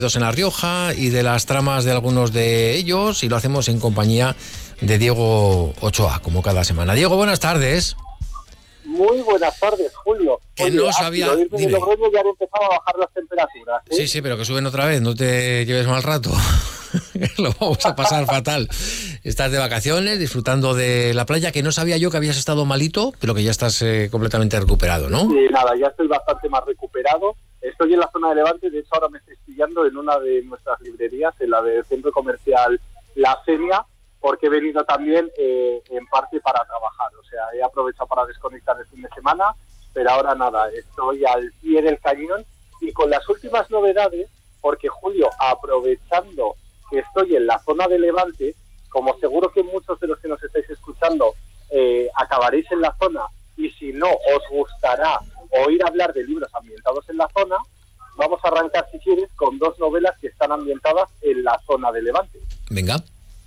en La Rioja y de las tramas de algunos de ellos, y lo hacemos en compañía de Diego Ochoa, como cada semana. Diego, buenas tardes. Muy buenas tardes, Julio. Que oye, no sabía... Dime. Logroño ya han empezado a bajar las temperaturas, ¿eh? Sí, pero que suben otra vez, no te lleves mal rato. Lo vamos a pasar fatal. Estás de vacaciones, disfrutando de la playa, que no sabía yo que habías estado malito, pero que ya estás completamente recuperado, ¿no? Sí, nada, ya estoy bastante más recuperado. Estoy en la zona de Levante, de hecho ahora me estoy pillando en una de nuestras librerías, en la del centro comercial La Fenia, porque he venido también en parte para trabajar. O sea, he aprovechado para desconectar el fin de semana, pero ahora nada, estoy al pie del cañón y con las últimas novedades, porque Julio, aprovechando que estoy en la zona de Levante, como seguro que muchos de los que nos estáis escuchando acabaréis en la zona, y si no os gustará oír hablar de libros ambientados en la zona, vamos a arrancar, si quieres, con dos novelas que están ambientadas en la zona de Levante. Venga.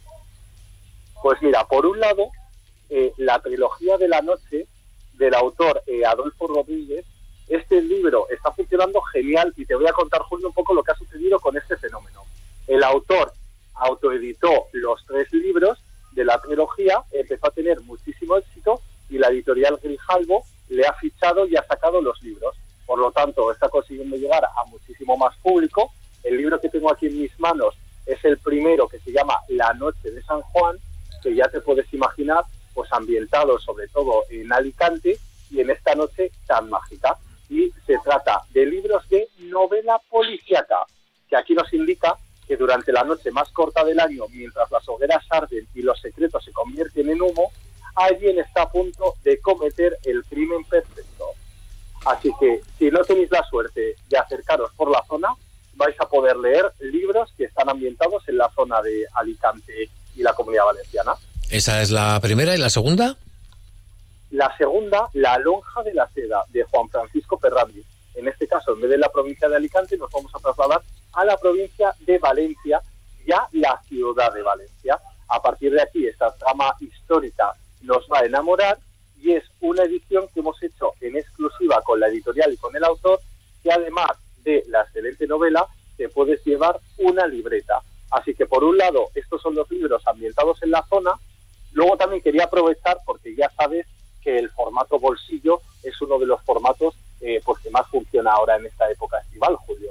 Pues mira, por un lado, la trilogía de la noche del autor Adolfo Rodríguez. Este libro está funcionando genial y te voy a contar, Julio, un poco lo que ha sucedido con este fenómeno. El autor autoeditó los 3 libros de la trilogía, empezó a tener muchísimo éxito y la editorial Grijalbo le ha fichado y ha sacado los libros. Por lo tanto, está consiguiendo llegar a muchísimo más público. El libro que tengo aquí en mis manos es el primero, que se llama La noche de San Juan, que ya te puedes imaginar, pues ambientado sobre todo en Alicante y en esta noche tan mágica. Y se trata de libros de novela policíaca, que aquí nos indica que durante la noche más corta del año, mientras las hogueras arden y los secretos se convierten en humo, alguien está a punto de cometer el crimen perfecto. Así que, si no tenéis la suerte de acercaros por la zona, vais a poder leer libros que están ambientados en la zona de Alicante y la Comunidad Valenciana. Esa es la primera. ¿Y la segunda? La segunda, La lonja de la seda, de Juan Francisco Ferrandi. En este caso, en vez de la provincia de Alicante, nos vamos a trasladar a la provincia de Valencia, ya la ciudad de Valencia. A partir de aquí, esta trama histórica nos va a enamorar, y es una edición que hemos hecho en exclusiva con la editorial y con el autor, que además de la excelente novela, te puedes llevar una libreta. Así que, por un lado, estos son los libros ambientados en la zona. Luego también quería aprovechar, porque ya sabes que el formato bolsillo es uno de los formatos pues que más funciona ahora en esta época estival, Julio.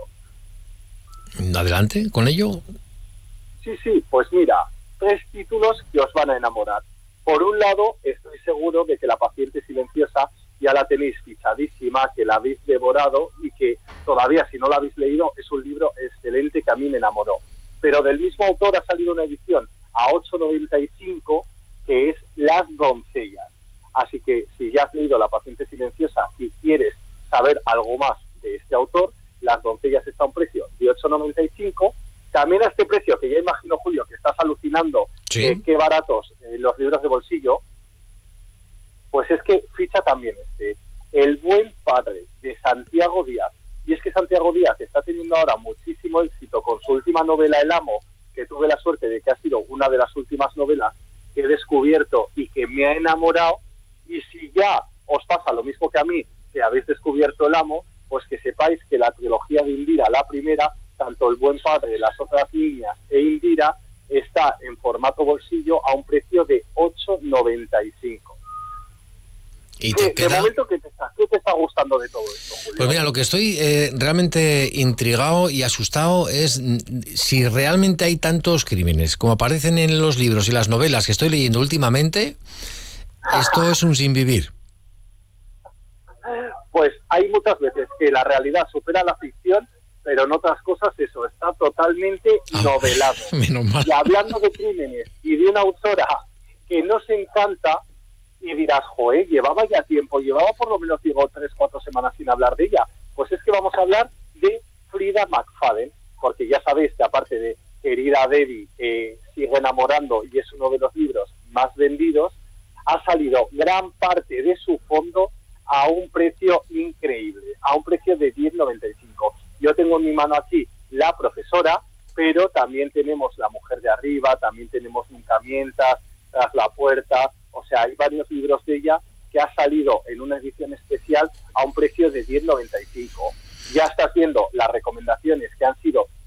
Adelante con ello. Sí, pues mira, 3 títulos que os van a enamorar. Por un lado, estoy seguro de que La paciente silenciosa ya la tenéis fichadísima, que la habéis devorado y que todavía, si no la habéis leído, es un libro excelente que a mí me enamoró. Pero del mismo autor ha salido una edición a 8,95 que es Las doncellas. Así que si ya has leído La paciente silenciosa y quieres saber algo más de este autor, Las doncellas está a un precio de 8,95. También a este precio, que ya imagino, Julio, que estás alucinando, sí, qué baratos los libros de bolsillo, pues es que ficha también El buen padre, de Santiago Díaz. Y es que Santiago Díaz está teniendo ahora muchísimo éxito con su última novela, El amo, que tuve la suerte de que ha sido una de las últimas novelas que he descubierto y que me ha enamorado. Y si ya os pasa lo mismo que a mí, que habéis descubierto El amo, pues que sepáis que la trilogía de Indira, la primera, tanto El buen padre, Las otras niñas e Indira, está en formato bolsillo a un precio de 8,95. ¿Y te queda? De momento, ¿qué te está gustando de todo esto, Julio? Pues mira, lo que estoy realmente intrigado y asustado es si realmente hay tantos crímenes como aparecen en los libros y las novelas que estoy leyendo últimamente. Esto es un sinvivir. Pues hay muchas veces que la realidad supera la ficción, pero en otras cosas eso está totalmente novelado. Menos mal. Y hablando de crímenes y de una autora que nos encanta, y dirás, joder, llevaba ya tiempo, llevaba por lo menos, digo, 3-4 semanas sin hablar de ella. Pues es que vamos a hablar de Frida McFadden, porque ya sabéis que aparte de Querida Debbie, sigue enamorando y es uno de los libros más vendidos, ha salido gran parte de su fondo a un precio increíble, a un precio de 10,95. Yo tengo en mi mano aquí La profesora, pero también tenemos La mujer de arriba, también tenemos Nunca mientas, Tras la puerta. O sea, hay varios libros de ella que ha salido en una edición especial a un precio de 10,95. Ya estás viendo las recomendaciones que han sido